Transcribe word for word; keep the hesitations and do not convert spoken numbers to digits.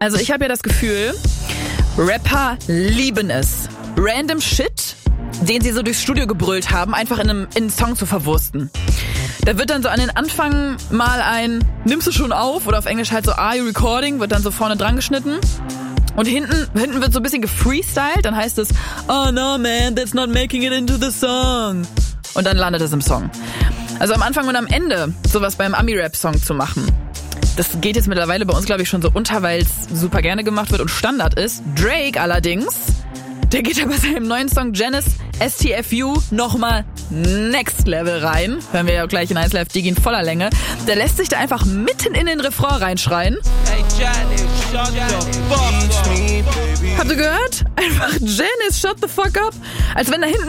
Also ich habe ja das Gefühl, Rapper lieben es, random Shit, den sie so durchs Studio gebrüllt haben, einfach in einem, in einen Song zu verwursten. Da wird dann so an den Anfang mal ein "Nimmst du schon auf?" oder auf Englisch halt so "Are you recording?" wird dann so vorne dran geschnitten. Und hinten, hinten wird so ein bisschen gefreestylt, dann heißt es "Oh no man, that's not making it into the song." Und dann landet es im Song. Also am Anfang und am Ende sowas beim Ami-Rap-Song zu machen, das geht jetzt mittlerweile bei uns, glaube ich, schon so unter, weil es super gerne gemacht wird und Standard ist. Drake allerdings, der geht ja bei seinem neuen Song Janice S T F U nochmal Next Level rein. Hören wir ja gleich in eins Live Digi in voller Länge. Der lässt sich da einfach mitten in den Refrain reinschreien. Hey Janice, shut the fuck up. Habt ihr gehört? Einfach Janice, shut the fuck up. Als wenn da hinten